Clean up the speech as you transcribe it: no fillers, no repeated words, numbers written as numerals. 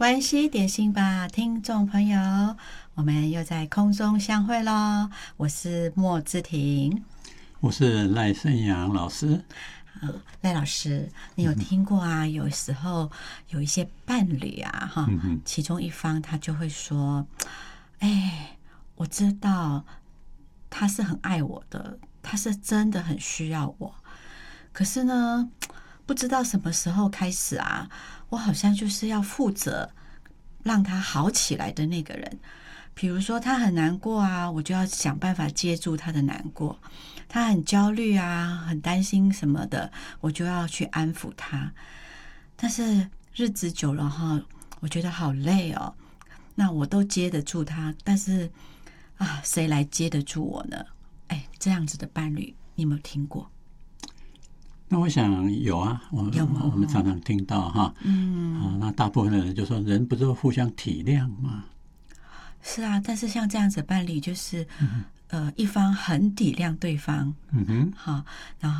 关系点心吧，听众朋友，我们又在空中相会咯。我是莫志婷， 我是赖胜阳老师。 赖老师，你有听过啊？有时候有一些伴侣啊，其中一方他就会说：“哎，我知道他是很爱我的，他是真的很需要我，可是呢，不知道什么时候开始啊，我好像就是要负责让他好起来的那个人。比如说他很难过啊，我就要想办法接住他的难过；他很焦虑啊，很担心什么的，我就要去安抚他。但是日子久了哈，我觉得好累哦。那我都接得住他，但是啊，谁来接得住我呢？哎，这样子的伴侣，你有没有听过？ 那我想有啊，我们常常听到哈，那大部分的人就说，人不是互相体谅吗？ 是啊，但是像这样子的伴侣，就是一方很体谅对方，好，然后